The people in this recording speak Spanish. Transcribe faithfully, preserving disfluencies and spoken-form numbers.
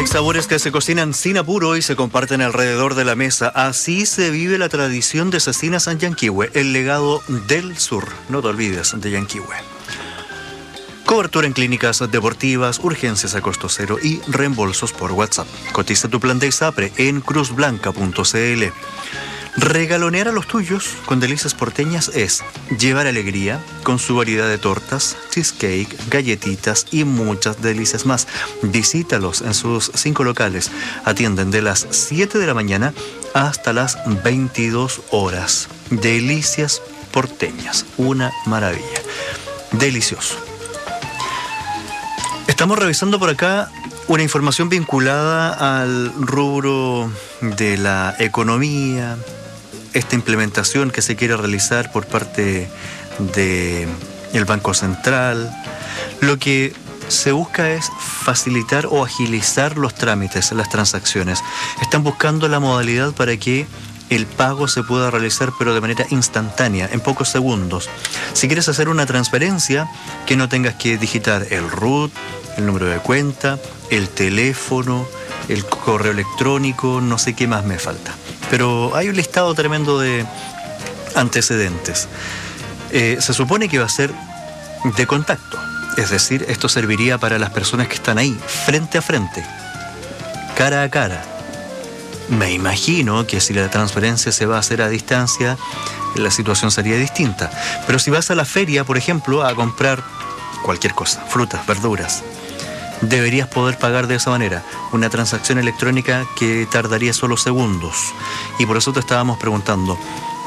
Hay sabores que se cocinan sin apuro y se comparten alrededor de la mesa. Así se vive la tradición de Cecinas en Yanquihue, el legado del sur. No te olvides de Yanquihue. Cobertura en clínicas deportivas, urgencias a costo cero y reembolsos por WhatsApp. Cotiza tu plan de ISAPRE en cruz blanca punto c l. Regalonear a los tuyos con delicias porteñas es llevar alegría con su variedad de tortas, cheesecake, galletitas y muchas delicias más. Visítalos en sus cinco locales. Atienden de las siete de la mañana hasta las veintidós horas. Delicias porteñas. Una maravilla. Delicioso. Estamos revisando por acá una información vinculada al rubro de la economía, esta implementación que se quiere realizar por parte del Banco Central. Lo que se busca es facilitar o agilizar los trámites, las transacciones. Están buscando la modalidad para que el pago se pueda realizar pero de manera instantánea, en pocos segundos. Si quieres hacer una transferencia, que no tengas que digitar el R U T, el número de cuenta, el teléfono, el correo electrónico, no sé qué más me falta. Pero hay un listado tremendo de antecedentes. Eh, se supone que va a ser de contacto, es decir, esto serviría para las personas que están ahí, frente a frente, cara a cara. Me imagino que si la transferencia se va a hacer a distancia, la situación sería distinta. Pero si vas a la feria, por ejemplo, a comprar cualquier cosa, frutas, verduras, deberías poder pagar de esa manera. Una transacción electrónica que tardaría solo segundos. Y por eso te estábamos preguntando,